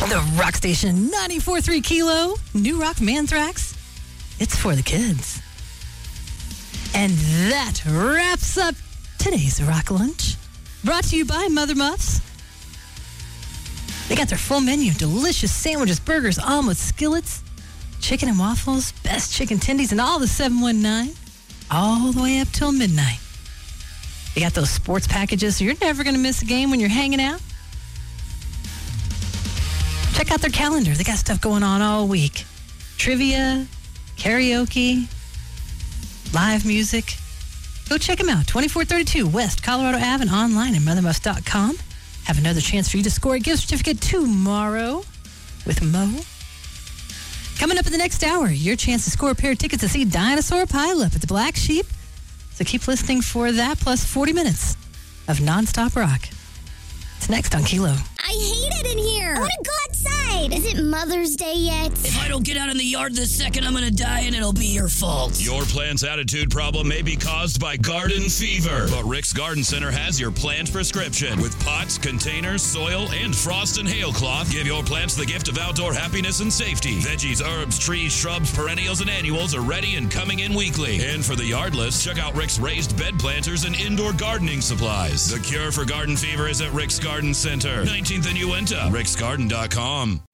The Rock Station 94.3 Kilo, New Rock Manthrax. It's for the kids. And that wraps up today's Rock Lunch. Brought to you by Mother Muffs. They got their full menu, delicious sandwiches, burgers, omelets, skillets, chicken and waffles, best chicken tendies, and all the 719, all the way up till midnight. They got those sports packages, so you're never going to miss a game when you're hanging out. Check out their calendar. They got stuff going on all week. Trivia, karaoke, live music. Go check them out. 2432 West Colorado Ave and online at mothermuffs.com. Have another chance for you to score a gift certificate tomorrow with Mo. Coming up in the next hour, your chance to score a pair of tickets to see Dinosaur Pileup at the Black Sheep. So keep listening for that, plus 40 minutes of nonstop rock. It's next on Kilo. I hate it in here. I want to go outside. Is it Mother's Day yet? If I don't get out in the yard this second, I'm going to die and it'll be your fault. Your plant's attitude problem may be caused by garden fever, but Rick's Garden Center has your plant prescription. With pots, containers, soil, and frost and hail cloth, give your plants the gift of outdoor happiness and safety. Veggies, herbs, trees, shrubs, perennials, and annuals are ready and coming in weekly. And for the yardless, check out Rick's raised bed planters and indoor gardening supplies. The cure for garden fever is at Rick's Garden Center, 19th and Uinta, ricksgarden.com.